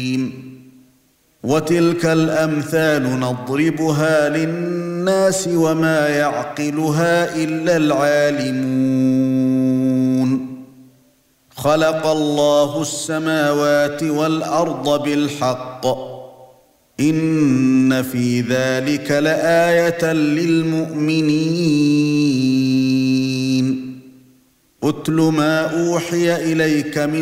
وتلك الأمثال نضربها للناس وما يعقلها إلا العالمون. خلق الله السماوات والأرض بالحق إن في ذلك لآية للمؤمنين. أتل ما أوحي إليك من